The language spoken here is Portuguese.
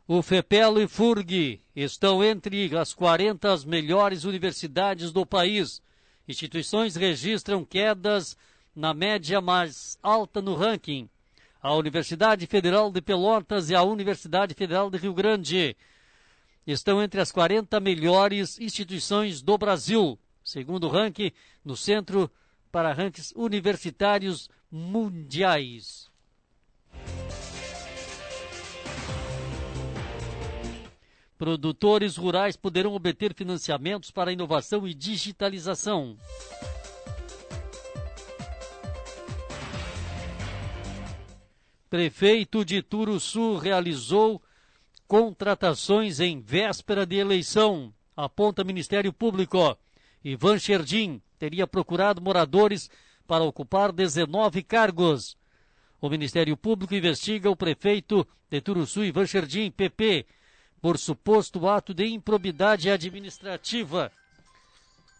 O FEPEL e FURG estão entre as 40 melhores universidades do país. Instituições registram quedas na média mais alta no ranking. A Universidade Federal de Pelotas e a Universidade Federal de Rio Grande estão entre as 40 melhores instituições do Brasil, segundo o ranking no Centro para Rankings Universitários Mundiais. Produtores rurais poderão obter financiamentos para inovação e digitalização. Prefeito de Turuçu realizou contratações em véspera de eleição, aponta Ministério Público. Ivan Sherdim teria procurado moradores para ocupar 19 cargos. O Ministério Público investiga o prefeito de Turuçu, Ivan Sherdim, PP, por suposto ato de improbidade administrativa.